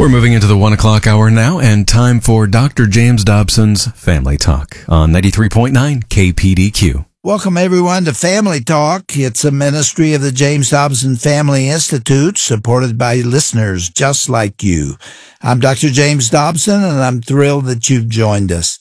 We're moving into the 1 o'clock hour now, and time for Dr. James Dobson's Family Talk on 93.9 KPDQ. Welcome, everyone, to Family Talk. It's a ministry of the James Dobson Family Institute, supported by listeners just like you. I'm Dr. James Dobson, and I'm thrilled that you've joined us.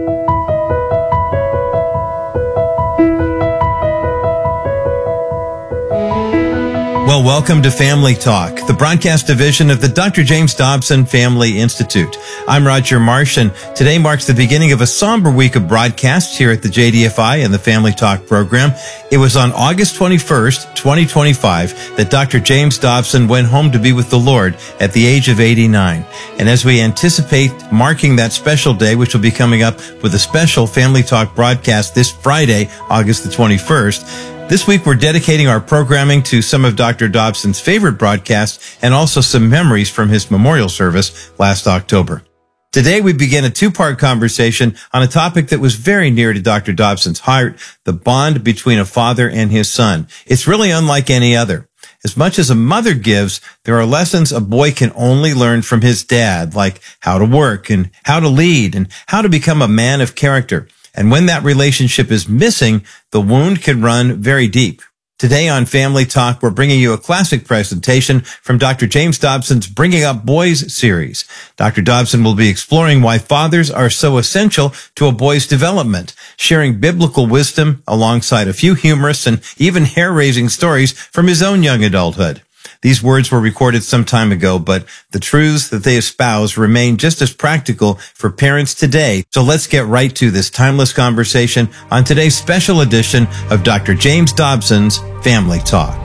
Well, welcome to Family Talk, the broadcast division of the Dr. James Dobson Family Institute. I'm Roger Marsh, and today marks the beginning of a somber week of broadcasts here at the JDFI and the Family Talk program. It was on August 21st, 2025, that Dr. James Dobson went home to be with the Lord at the age of 89. And as we anticipate marking that special day, which will be coming up with a special Family Talk broadcast this Friday, August the 21st, this week, we're dedicating our programming to some of Dr. Dobson's favorite broadcasts and also some memories from his memorial service last October. Today, we begin a two-part conversation on a topic that was very near to Dr. Dobson's heart, the bond between a father and his son. It's really unlike any other. As much as a mother gives, there are lessons a boy can only learn from his dad, like how to work and how to lead and how to become a man of character. And when that relationship is missing, the wound can run very deep. Today on Family Talk, we're bringing you a classic presentation from Dr. James Dobson's Bringing Up Boys series. Dr. Dobson will be exploring why fathers are so essential to a boy's development, sharing biblical wisdom alongside a few humorous and even hair-raising stories from his own young adulthood. These words were recorded some time ago, but the truths that they espouse remain just as practical for parents today. So let's get right to this timeless conversation on today's special edition of Dr. James Dobson's Family Talk.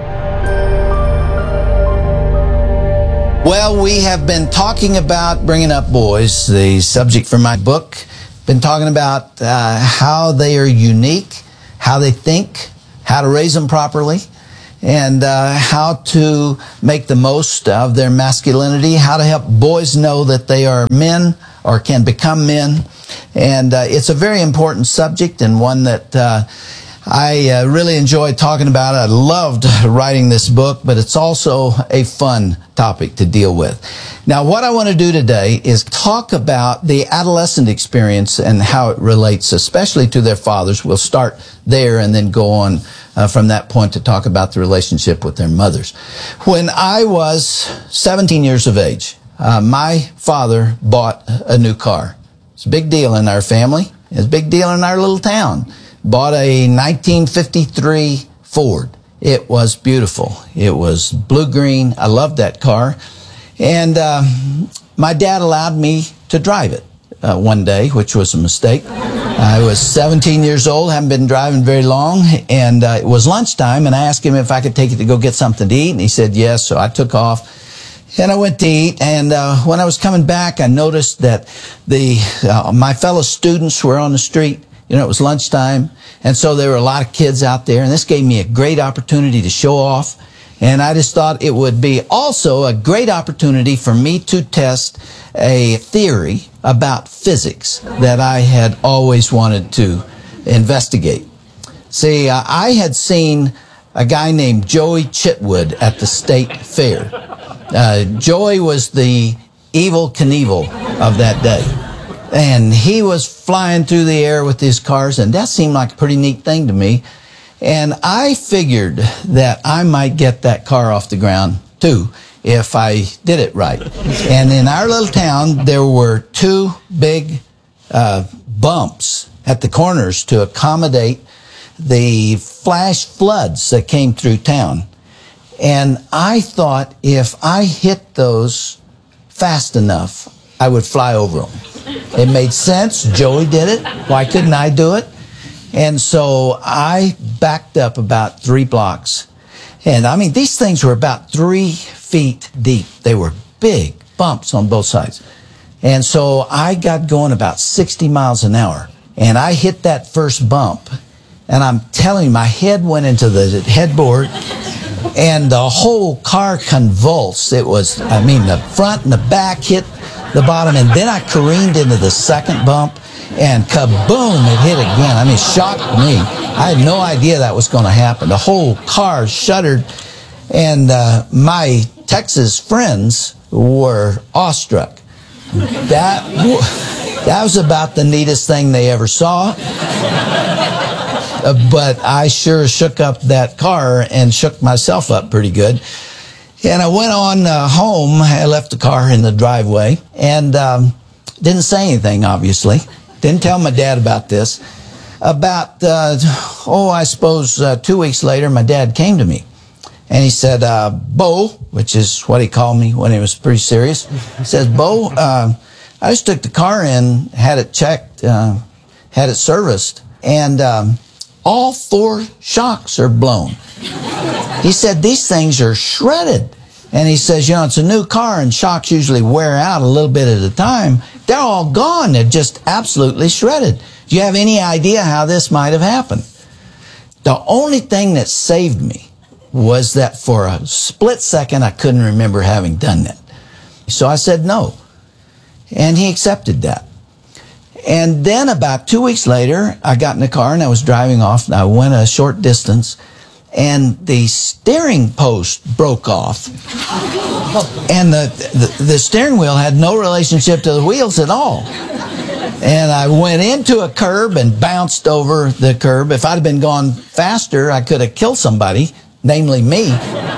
Well, we have been talking about bringing up boys, the subject for my book. Been talking about how they are unique, how they think, how to raise them properly, and how to make the most of their masculinity, how to help boys know that they are men or can become men. And it's a very important subject and one that I really enjoyed talking about. I loved writing this book, but it's also a fun topic to deal with. Now, what I want to do today is talk about the adolescent experience and how it relates, especially to their fathers. We'll start there and then go on from that point to talk about the relationship with their mothers. When I was 17 years of age, my father bought a new car. It's a big deal in our family. It's a big deal in our little town. Bought a 1953 Ford. It was beautiful. It was blue-green. I loved that car. And my dad allowed me to drive it one day, which was a mistake. I was 17 years old, hadn't been driving very long, and it was lunchtime, and I asked him if I could take it to go get something to eat, and he said yes, so I took off, and I went to eat, and when I was coming back, I noticed that my fellow students were on the street. You know, it was lunchtime, and so there were a lot of kids out there, and this gave me a great opportunity to show off, and I just thought it would be also a great opportunity for me to test a theory about physics that I had always wanted to investigate. See, I had seen a guy named Joey Chitwood at the state fair. Joey was the Evel Knievel of that day. And he was flying through the air with his cars, and that seemed like a pretty neat thing to me. And I figured that I might get that car off the ground, too, if I did it right. And in our little town, there were two big bumps at the corners to accommodate the flash floods that came through town. And I thought if I hit those fast enough, I would fly over them. It made sense. Joey did it. Why couldn't I do it? And so I backed up about 3 blocks. And I mean, these things were about 3 feet deep. They were big bumps on both sides. And so I got going about 60 miles an hour. And I hit that first bump. And I'm telling you, my head went into the headboard. And the whole car convulsed. It was, I mean, the front and the back hit the bottom. And then I careened into the second bump. And kaboom, it hit again. I mean, it shocked me. I had no idea that was going to happen. The whole car shuddered. And my Texas friends were awestruck. That was about the neatest thing they ever saw. But I sure shook up that car and shook myself up pretty good. And I went on home. I left the car in the driveway and didn't say anything, obviously. Didn't tell my dad about this. About, I suppose 2 weeks later, my dad came to me. And he said, Bo, which is what he called me when he was pretty serious. He says, Bo, I just took the car in, had it checked, had it serviced, and all 4 shocks are blown. He said, these things are shredded. And he says, it's a new car and shocks usually wear out a little bit at a time. They're all gone. They're just absolutely shredded. Do you have any idea how this might have happened? The only thing that saved me was that for a split second, I couldn't remember having done that. So I said no. And he accepted that. And then about 2 weeks later, I got in the car and I was driving off. And I went a short distance and the steering post broke off. And the steering wheel had no relationship to the wheels at all. And I went into a curb and bounced over the curb. If I'd have been gone faster, I could have killed somebody, namely me.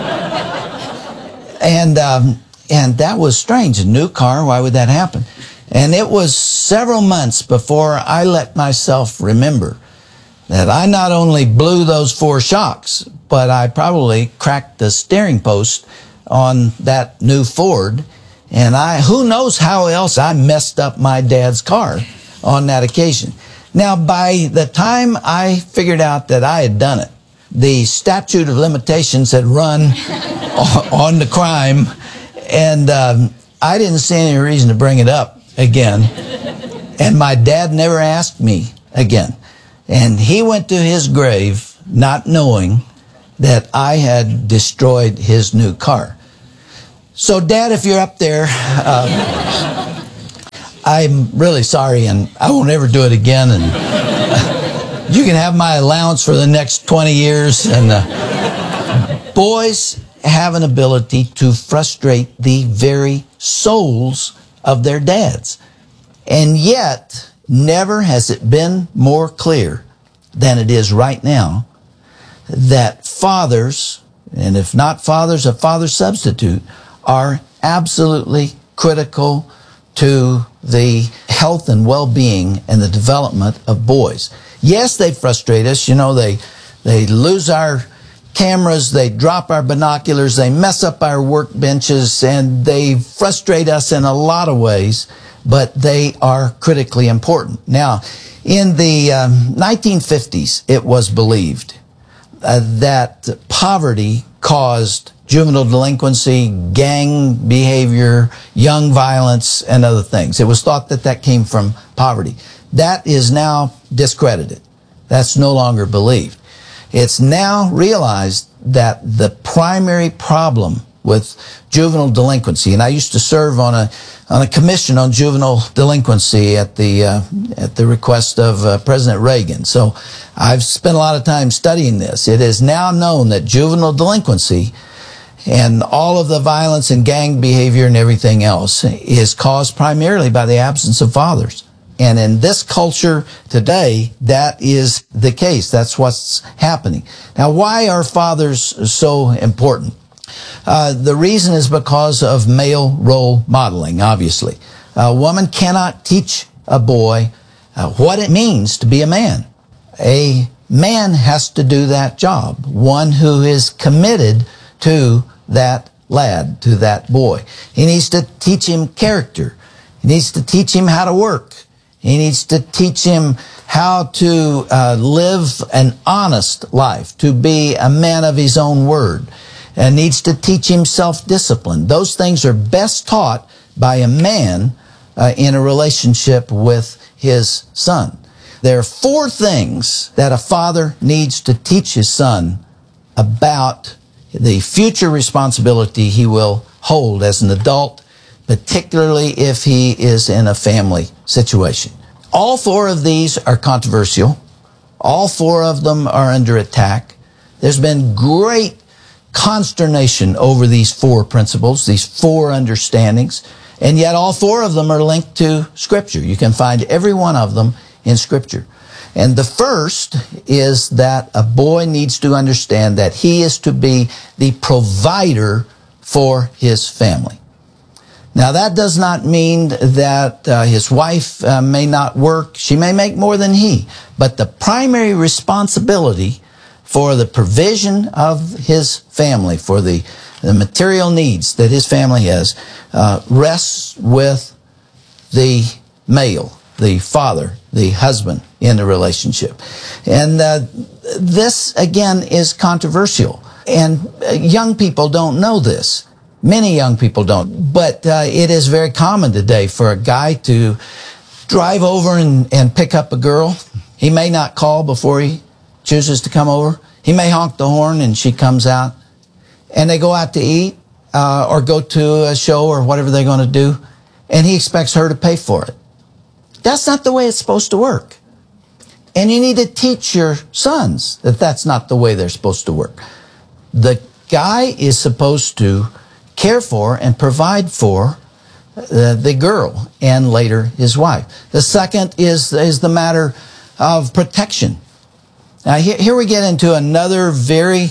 And that was strange. A new car, why would that happen? And it was several months before I let myself remember that I not only blew those 4 shocks, but I probably cracked the steering post on that new Ford. And who knows how else I messed up my dad's car on that occasion. Now, by the time I figured out that I had done it, the statute of limitations had run on the crime, and I didn't see any reason to bring it up again. And my dad never asked me again. And he went to his grave not knowing that I had destroyed his new car. So, Dad, if you're up there, I'm really sorry, and I won't ever do it again. And you can have my allowance for the next 20 years. And boys have an ability to frustrate the very souls of their dads. And yet, never has it been more clear than it is right now that fathers, and if not fathers, a father substitute, are absolutely critical to the health and well-being and the development of boys. Yes, they frustrate us. They lose our cameras, they drop our binoculars, they mess up our workbenches, and they frustrate us in a lot of ways, but they are critically important. Now, in the 1950s, it was believed that poverty caused juvenile delinquency, gang behavior, young violence, and other things. It was thought that that came from poverty. That is now discredited. That's no longer believed. It's now realized that the primary problem with juvenile delinquency, and I used to serve on a commission on juvenile delinquency at the request of President Reagan. So I've spent a lot of time studying this. It is now known that juvenile delinquency and all of the violence and gang behavior and everything else is caused primarily by the absence of fathers. And in this culture today, that is the case. That's what's happening. Now, why are fathers so important? The reason is because of male role modeling, obviously. A woman cannot teach a boy what it means to be a man. A man has to do that job, one who is committed to that lad, to that boy. He needs to teach him character. He needs to teach him how to work. He needs to teach him how to live an honest life, to be a man of his own word, and needs to teach him self-discipline. Those things are best taught by a man in a relationship with his son. There are 4 things that a father needs to teach his son about the future responsibility he will hold as an adult, particularly if he is in a family situation. All 4 of these are controversial. All 4 of them are under attack. There's been great consternation over these four principles, these four understandings, and yet all four of them are linked to Scripture. You can find every one of them in Scripture. And the first is that a boy needs to understand that he is to be the provider for his family. Now, that does not mean that his wife may not work. She may make more than he. But the primary responsibility for the provision of his family, for the material needs that his family has, rests with the male, the father, the husband in the relationship. And this, again, is controversial. And young people don't know this. Many young people don't. But it is very common today for a guy to drive over and pick up a girl. He may not call before he chooses to come over. He may honk the horn and she comes out. And they go out to eat or go to a show or whatever they're going to do. And he expects her to pay for it. That's not the way it's supposed to work. And you need to teach your sons that that's not the way they're supposed to work. The guy is supposed to care for and provide for the girl and later his wife. The second is the matter of protection. Now here we get into another very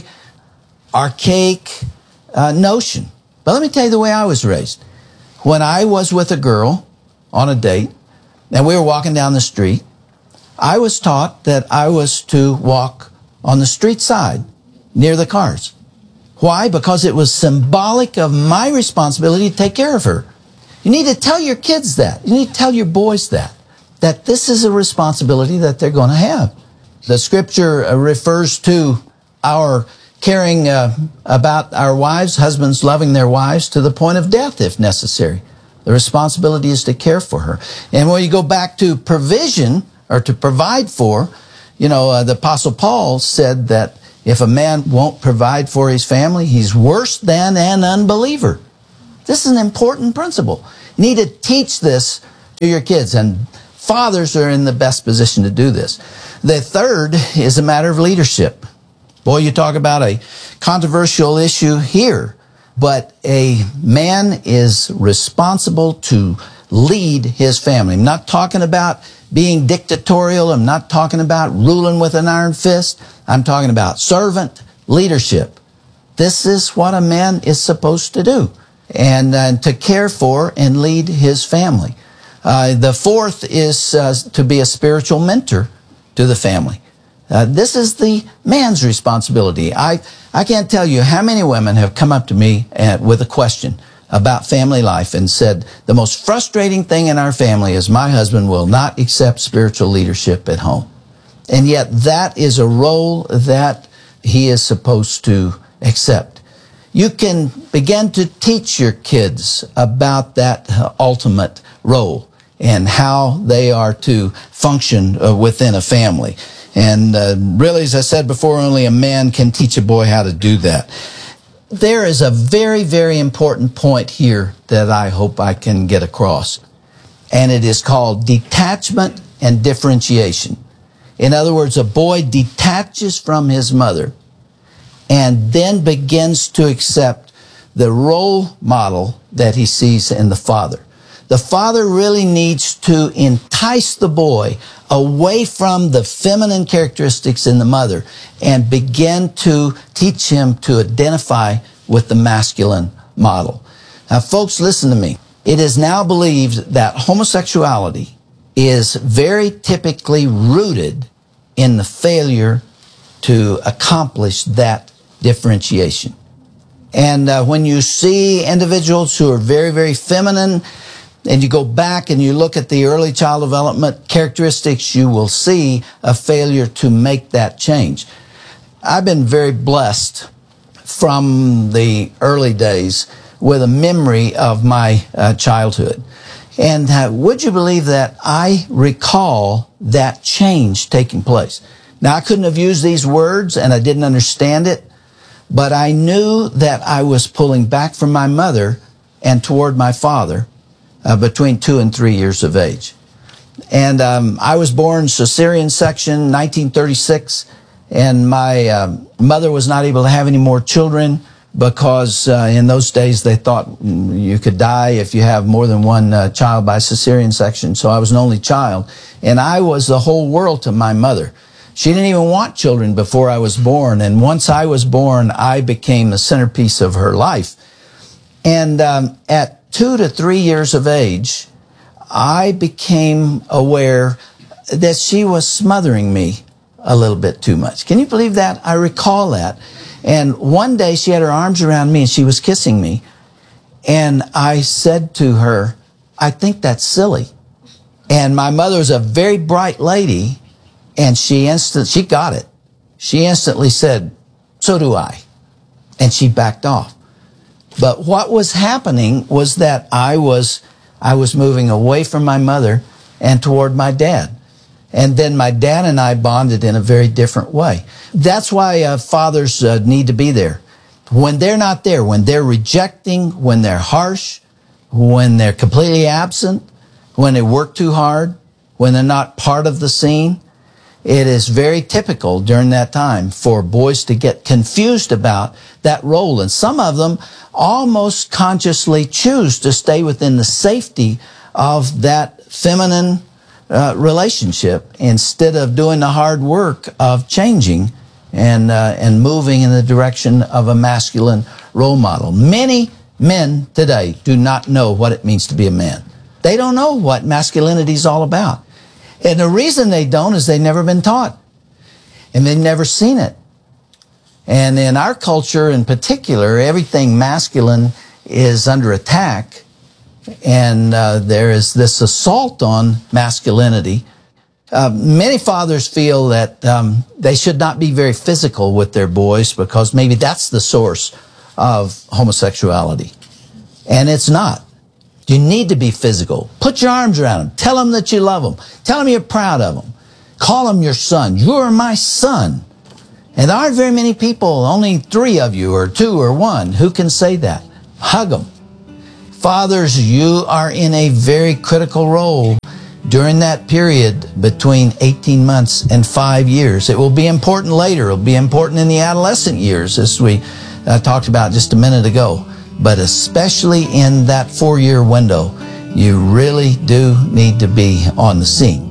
archaic notion. But let me tell you the way I was raised. When I was with a girl on a date and we were walking down the street, I was taught that I was to walk on the street side near the cars. Why? Because it was symbolic of my responsibility to take care of her. You need to tell your kids that. You need to tell your boys that this is a responsibility that they're going to have. The Scripture refers to our caring about our wives, husbands loving their wives to the point of death if necessary. The responsibility is to care for her. And when you go back to provision or to provide for, the Apostle Paul said that if a man won't provide for his family, he's worse than an unbeliever. This is an important principle. You need to teach this to your kids, and fathers are in the best position to do this. The third is a matter of leadership. Boy, you talk about a controversial issue here, but a man is responsible to lead his family. I'm not talking about being dictatorial. I'm not talking about ruling with an iron fist. I'm talking about servant leadership. This is what a man is supposed to do, and to care for and lead his family. The fourth is to be a spiritual mentor to the family. This is the man's responsibility. I can't tell you how many women have come up to me with a question about family life and said, the most frustrating thing in our family is my husband will not accept spiritual leadership at home. And yet that is a role that he is supposed to accept. You can begin to teach your kids about that ultimate role and how they are to function within a family. And really, as I said before, only a man can teach a boy how to do that. There is a very, very important point here that I hope I can get across. And it is called detachment and differentiation. In other words, a boy detaches from his mother and then begins to accept the role model that he sees in the father. The father really needs to entice the boy away from the feminine characteristics in the mother and begin to teach him to identify with the masculine model. Now, folks, listen to me. It is now believed that homosexuality is very typically rooted in the failure to accomplish that differentiation. And when you see individuals who are very, very feminine, and you go back and you look at the early child development characteristics, you will see a failure to make that change. I've been very blessed from the early days with a memory of my childhood. And would you believe that I recall that change taking place? Now, I couldn't have used these words and I didn't understand it, but I knew that I was pulling back from my mother and toward my father between 2 and 3 years of age. And I was born cesarean section, 1936, And my mother was not able to have any more children because in those days they thought you could die if you have more than one child by cesarean section. So I was an only child. And I was the whole world to my mother. She didn't even want children before I was born. And once I was born, I became the centerpiece of her life. And at 2 to 3 years of age, I became aware that she was smothering me a little bit too much. Can you believe that? I recall that. And one day she had her arms around me and she was kissing me. And I said to her, I think that's silly. And my mother was a very bright lady, and she got it. She instantly said, so do I. And she backed off. But what was happening was that I was moving away from my mother and toward my dad. And then my dad and I bonded in a very different way. That's why fathers need to be there. When they're not there, when they're rejecting, when they're harsh, when they're completely absent, when they work too hard, when they're not part of the scene, it is very typical during that time for boys to get confused about that role. And some of them almost consciously choose to stay within the safety of that feminine relationship instead of doing the hard work of changing and moving in the direction of a masculine role model. Many men today do not know what it means to be a man. They don't know what masculinity is all about. And the reason they don't is they've never been taught. And they've never seen it. And in our culture in particular, everything masculine is under attack. And there is this assault on masculinity. Many fathers feel that they should not be very physical with their boys because maybe that's the source of homosexuality. And it's not. You need to be physical. Put your arms around them. Tell them that you love them. Tell them you're proud of them. Call them your son. You're my son. And there aren't very many people, only 3 of you or 2 or 1, who can say that. Hug them. Fathers, you are in a very critical role during that period between 18 months and 5 years. It will be important later. It will be important in the adolescent years, as we talked about just a minute ago. But especially in that 4-year window, you really do need to be on the scene.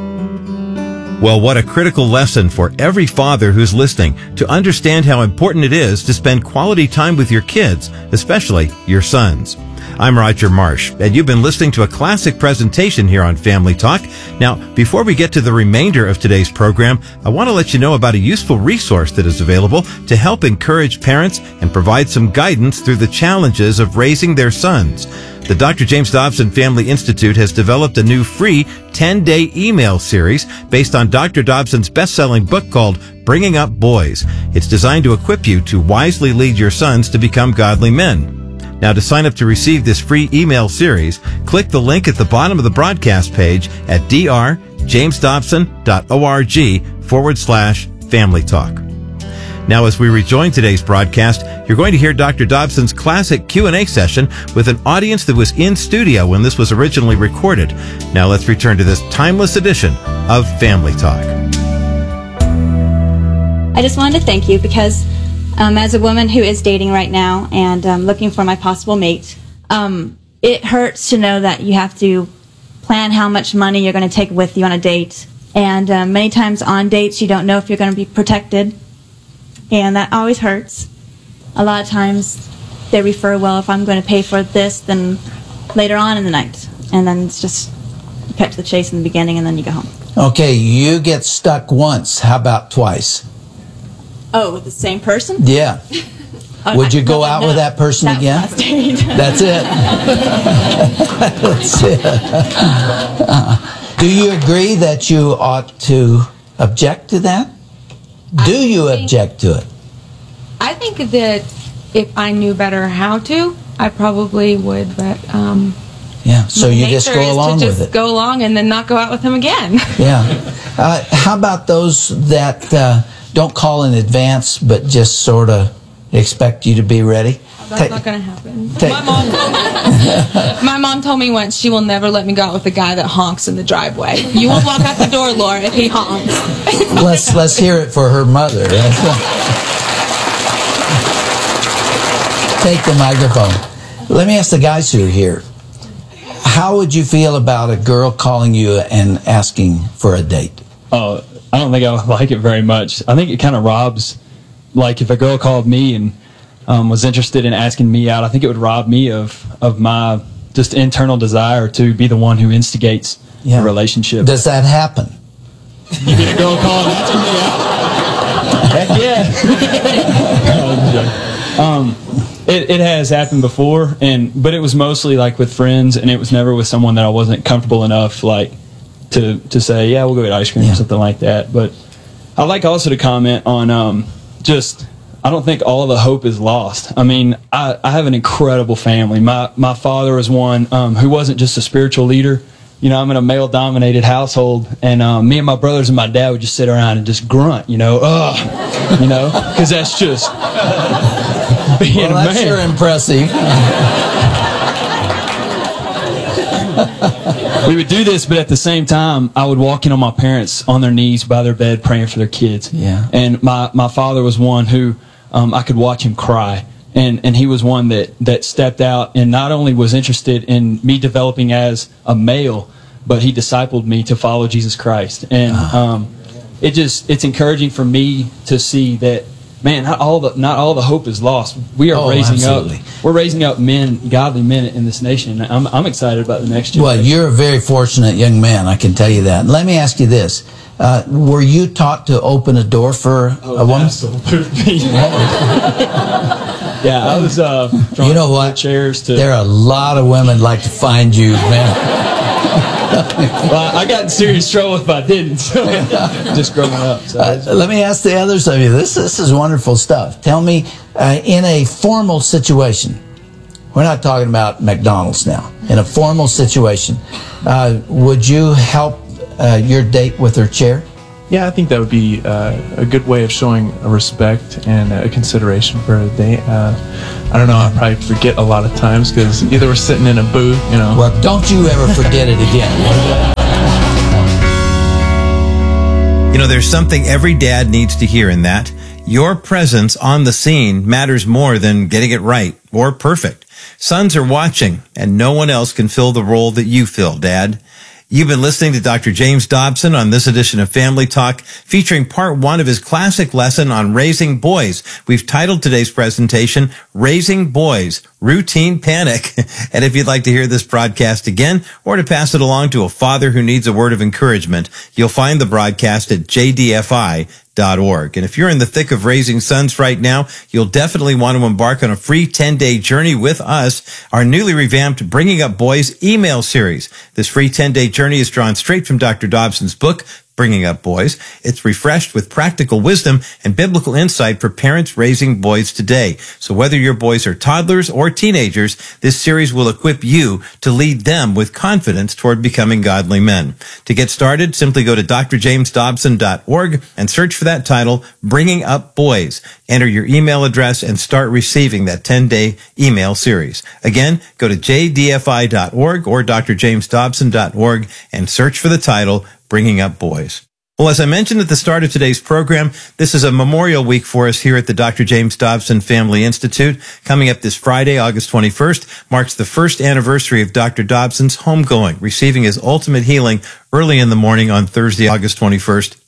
Well, what a critical lesson for every father who's listening to understand how important it is to spend quality time with your kids, especially your sons. I'm Roger Marsh, and you've been listening to a classic presentation here on Family Talk. Now, before we get to the remainder of today's program, I want to let you know about a useful resource that is available to help encourage parents and provide some guidance through the challenges of raising their sons. The Dr. James Dobson Family Institute has developed a new free 10-day email series based on Dr. Dobson's best-selling book called Bringing Up Boys. It's designed to equip you to wisely lead your sons to become godly men. Now, to sign up to receive this free email series, click the link at the bottom of the broadcast page at drjamesdobson.org/Family Talk. Now, as we rejoin today's broadcast, you're going to hear Dr. Dobson's classic Q&A session with an audience that was in studio when this was originally recorded. Now, let's return to this timeless edition of Family Talk. I just wanted to thank you because as a woman who is dating right now and looking for my possible mate, it hurts to know that you have to plan how much money you're going to take with you on a date. And many times on dates, you don't know if you're going to be protected. And that always hurts. A lot of times they refer, well, if I'm going to pay for this, then later on in the night. And then it's just you cut to the chase in the beginning and then you go home. Okay, you get stuck once. How about twice? Oh, with the same person? Yeah. Would you go out with that person again? Last date. That's it. That's it. Do you agree that you ought to object to that? Do you object to it? I think that if I knew better how to, I probably would, but yeah, so you just go along with it. Go along and then not go out with him again. Yeah. How about those that don't call in advance, but just sort of expect you to be ready? That's not going to happen. My mom will. My mom told me once she will never let me go out with a guy that honks in the driveway. You won't walk out the door, Laura, if he honks. Let's hear it for her mother. Take the microphone. Let me ask the guys who are here. How would you feel about a girl calling you and asking for a date? I don't think I would like it very much. I think it kind of robs, like if a girl called me and was interested in asking me out, I think it would rob me of my just internal desire to be the one who instigates a relationship. Does that happen? You get a girl calling asking me out? Heck yeah. It has happened before, but it was mostly like with friends, and it was never with someone that I wasn't comfortable enough like to say, yeah, we'll go get ice cream or something like that. But I'd like also to comment on I don't think all of the hope is lost. I mean, I have an incredible family. My father was one who wasn't just a spiritual leader. You know, I'm in a male-dominated household, and me and my brothers and my dad would just sit around and just grunt, because that's just being a man. That's sure impressive. We would do this, but at the same time, I would walk in on my parents on their knees by their bed praying for their kids. Yeah. And my father was one who I could watch him cry. And he was one that stepped out and not only was interested in me developing as a male, but he discipled me to follow Jesus Christ. And it's encouraging for me to see that, man, not all the hope is lost. We are we're raising up men, godly men in this nation. And I'm excited about the next generation. Well, you're a very fortunate young man, I can tell you that. Let me ask you this. Were you taught to open a door for a woman? Absolutely. Yeah, I was you know what? Chairs to. There are a lot of women like to find you, man. Well, I got in serious trouble if I didn't, just growing up. So let me ask the others of you. This is wonderful stuff. Tell me, in a formal situation, we're not talking about McDonald's now. In a formal situation, would you help your date with her chair? Yeah, I think that would be a good way of showing a respect and a consideration for a date. I don't know, I'll probably forget a lot of times because either we're sitting in a booth, Well, don't you ever forget it again. There's something every dad needs to hear in that. Your presence on the scene matters more than getting it right or perfect. Sons are watching, and no one else can fill the role that you fill, Dad. You've been listening to Dr. James Dobson on this edition of Family Talk, featuring part 1 of his classic lesson on raising boys. We've titled today's presentation, Raising Boys, Routine Panic. And if you'd like to hear this broadcast again, or to pass it along to a father who needs a word of encouragement, you'll find the broadcast at jdfi.org. And if you're in the thick of raising sons right now, you'll definitely want to embark on a free 10-day journey with us, our newly revamped Bringing Up Boys email series. This free 10-day journey is drawn straight from Dr. Dobson's book, Bringing Up Boys. It's refreshed with practical wisdom and biblical insight for parents raising boys today. So whether your boys are toddlers or teenagers, this series will equip you to lead them with confidence toward becoming godly men. To get started, simply go to drjamesdobson.org and search for that title, Bringing Up Boys. Enter your email address and start receiving that 10-day email series. Again, go to jdfi.org or drjamesdobson.org and search for the title, Bringing Up Boys. Well, as I mentioned at the start of today's program, this is a Memorial Week for us here at the Dr. James Dobson Family Institute. Coming up this Friday, August 21st, marks the first anniversary of Dr. Dobson's homegoing, receiving his ultimate healing early in the morning on Thursday, August 21st,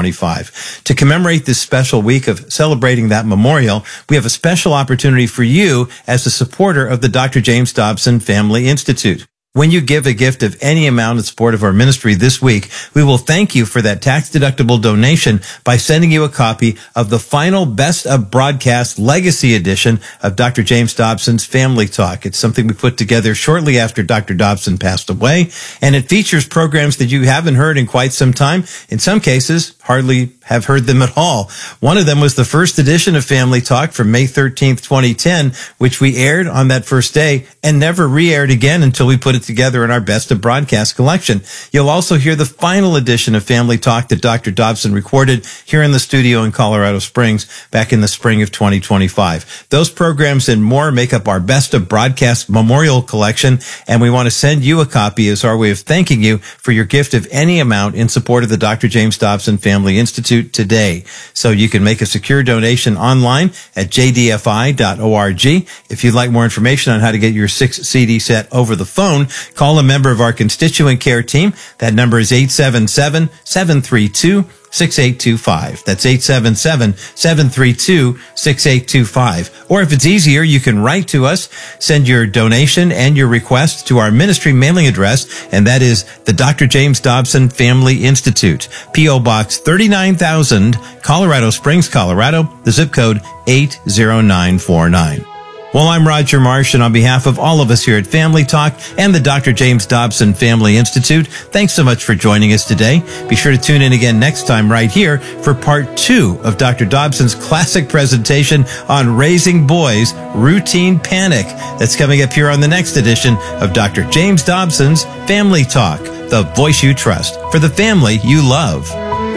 2025. To commemorate this special week of celebrating that memorial, we have a special opportunity for you as a supporter of the Dr. James Dobson Family Institute. When you give a gift of any amount in support of our ministry this week, we will thank you for that tax-deductible donation by sending you a copy of the final Best of Broadcast Legacy Edition of Dr. James Dobson's Family Talk. It's something we put together shortly after Dr. Dobson passed away, and it features programs that you haven't heard in quite some time, in some cases, hardly have heard them at all. One of them was the first edition of Family Talk from May 13th, 2010, which we aired on that first day and never re-aired again until we put it together in our Best of Broadcast collection. You'll also hear the final edition of Family Talk that Dr. Dobson recorded here in the studio in Colorado Springs back in the spring of 2025. Those programs and more make up our Best of Broadcast Memorial Collection, and we want to send you a copy as our way of thanking you for your gift of any amount in support of the Dr. James Dobson Family Institute today. So you can make a secure donation online at jdfi.org. If you'd like more information on how to get your 6 CD set over the phone, call a member of our constituent care team. That number is 877-732-6825. That's 877-732-6825. Or if it's easier, you can write to us, send your donation and your request to our ministry mailing address, and that is the Dr. James Dobson Family Institute, P.O. Box 39,000, Colorado Springs, Colorado, the zip code 80949. Well, I'm Roger Marsh, and on behalf of all of us here at Family Talk and the Dr. James Dobson Family Institute, thanks so much for joining us today. Be sure to tune in again next time right here for part 2 of Dr. Dobson's classic presentation on raising boys, routine panic. That's coming up here on the next edition of Dr. James Dobson's Family Talk, the voice you trust for the family you love.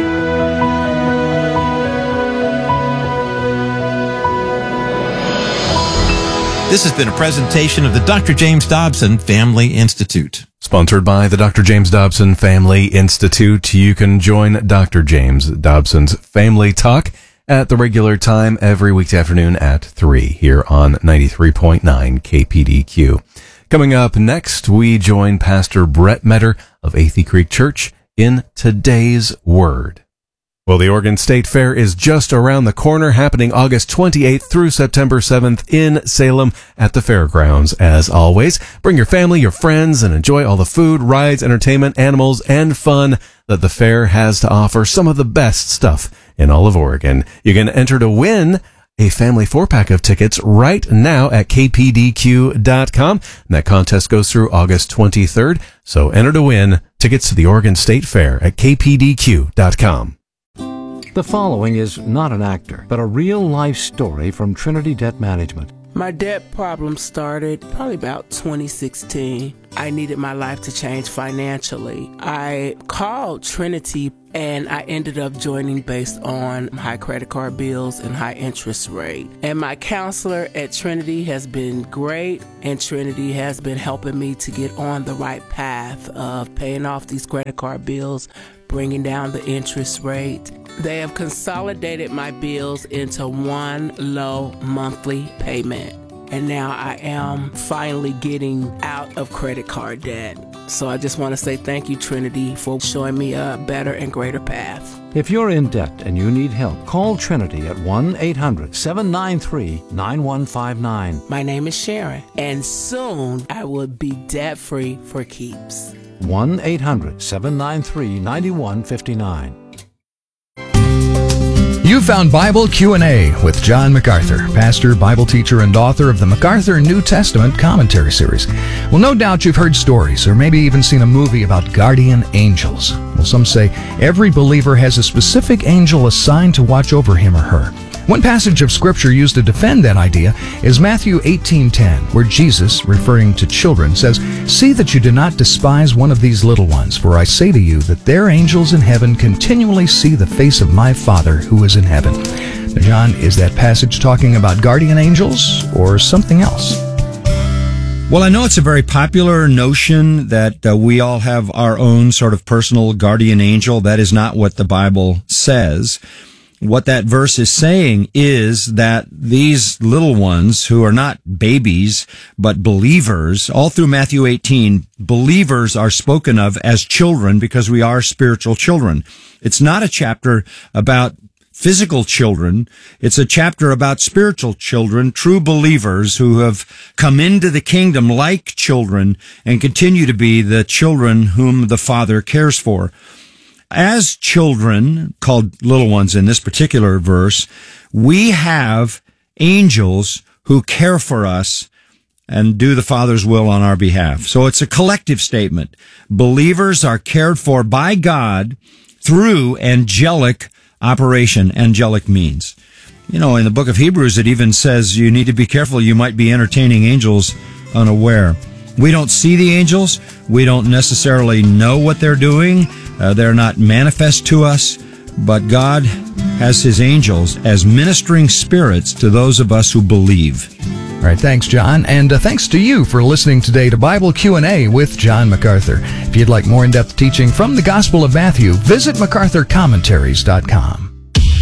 This has been a presentation of the Dr. James Dobson Family Institute. Sponsored by the Dr. James Dobson Family Institute. You can join Dr. James Dobson's Family Talk at the regular time every weekday afternoon at 3 here on 93.9 KPDQ. Coming up next, we join Pastor Brett Metter of Athey Creek Church in Today's Word. Well, the Oregon State Fair is just around the corner, happening August 28th through September 7th in Salem at the fairgrounds. As always, bring your family, your friends, and enjoy all the food, rides, entertainment, animals, and fun that the fair has to offer. Some of the best stuff in all of Oregon. You can enter to win a family 4-pack of tickets right now at kpdq.com. And that contest goes through August 23rd. So enter to win tickets to the Oregon State Fair at kpdq.com. The following is not an actor, but a real-life story from Trinity Debt Management. My debt problem started probably about 2016. I needed my life to change financially. I called Trinity and I ended up joining based on high credit card bills and high interest rate. And my counselor at Trinity has been great, and Trinity has been helping me to get on the right path of paying off these credit card bills, bringing down the interest rate. They have consolidated my bills into one low monthly payment. And now I am finally getting out of credit card debt. So I just want to say thank you, Trinity, for showing me a better and greater path. If you're in debt and you need help, call Trinity at 1-800-793-9159. My name is Sharon, and soon I will be debt-free for keeps. 1-800-793-9159. You found Bible Q&A with John MacArthur, pastor, Bible teacher, and author of the MacArthur New Testament Commentary Series. Well, no doubt you've heard stories or maybe even seen a movie about guardian angels. Well, some say every believer has a specific angel assigned to watch over him or her. One passage of Scripture used to defend that idea is Matthew 18:10, where Jesus, referring to children, says, "See that you do not despise one of these little ones, for I say to you that their angels in heaven continually see the face of my Father who is in heaven." Now, John, is that passage talking about guardian angels or something else? Well, I know it's a very popular notion that we all have our own sort of personal guardian angel. That is not what the Bible says. What that verse is saying is that these little ones who are not babies, but believers, all through Matthew 18, believers are spoken of as children because we are spiritual children. It's not a chapter about physical children. It's a chapter about spiritual children, true believers who have come into the kingdom like children and continue to be the children whom the Father cares for. As children, called little ones in this particular verse, we have angels who care for us and do the Father's will on our behalf. So it's a collective statement. Believers are cared for by God through angelic operation, angelic means. You know, in the book of Hebrews, it even says you need to be careful. You might be entertaining angels unaware. We don't see the angels. We don't necessarily know what they're doing. They're not manifest to us. But God has his angels as ministering spirits to those of us who believe. All right, thanks, John. And thanks to you for listening today to Bible Q&A with John MacArthur. If you'd like more in-depth teaching from the Gospel of Matthew, visit MacArthurCommentaries.com.